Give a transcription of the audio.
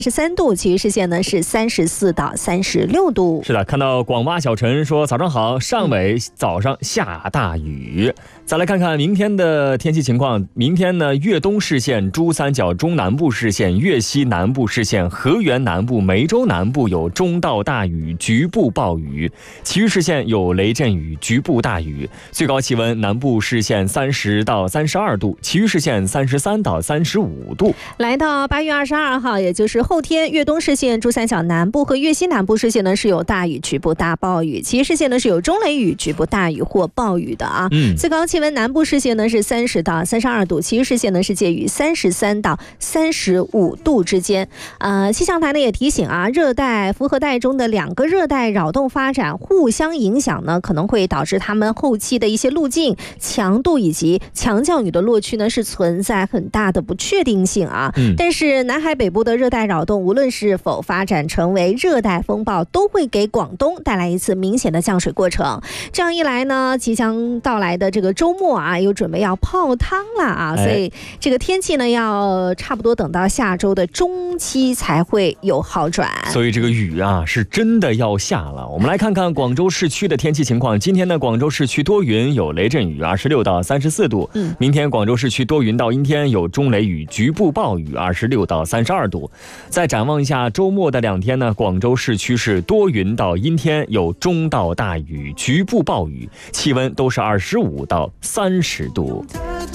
13度，其余视线呢是34到36度。 是的，看到广挖小陈说早上好，上尾早上下大雨。再来看看明天的天气情况。明天呢，粤东市县、珠三角中南部市县、粤西南部市县、河源南部、梅州南部有中到大雨，局部暴雨，其余市县有雷阵雨，局部大雨。最高气温南部市县30到32度，其余市县33到35度。 来到8月22号，也就是后天，粤东市县、珠三角南部和粤西南部市县呢是有大雨，局部大暴雨，其余市县呢是有中雷雨，局部大雨或暴雨的啊。最高气温南部市县呢是30到32度，其余市县呢是介于33到35度之间。气象台呢也提醒啊，热带符合带中的2个热带扰动发展互相影响呢，可能会导致它们后期的一些路径、强度以及强降雨的落区呢是存在很大的不确定性啊。但是南海北部的热带扰动无论是否发展成为热带风暴，都会给广东带来一次明显的降水过程。这样一来呢，即将到来的这个周末啊，又准备要泡汤了啊，所以这个天气呢要差不多等到下周的中期才会有好转。 所以这个雨啊是真的要下了。我们来看看广州市区的天气情况。今天呢，广州市区多云有雷阵雨，26到34度。明天广州市区多云到阴天有中雷雨，局部暴雨，26到32度。再展望一下周末的2天呢，广州市区是多云到阴天，有中到大雨，局部暴雨，气温都是25到30度。